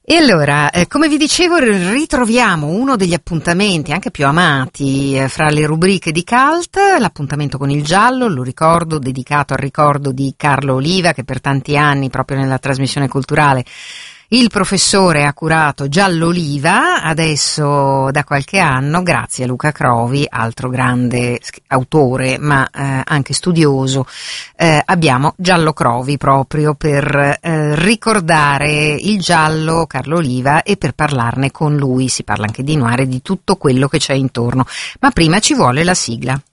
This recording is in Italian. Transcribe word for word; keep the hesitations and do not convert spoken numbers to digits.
E allora, eh, come vi dicevo, ritroviamo uno degli appuntamenti anche più amati eh, fra le rubriche di Cult, l'appuntamento con il giallo, lo ricordo, dedicato al ricordo di Carlo Oliva, che per tanti anni, proprio nella trasmissione culturale, il professore ha curato Giallo Oliva. Adesso da qualche anno, grazie a Luca Crovi, altro grande autore ma eh, anche studioso, eh, abbiamo Giallo Crovi proprio per eh, ricordare il giallo, Carlo Oliva, e per parlarne con lui. Si parla anche di noir e di tutto quello che c'è intorno, ma prima ci vuole la sigla.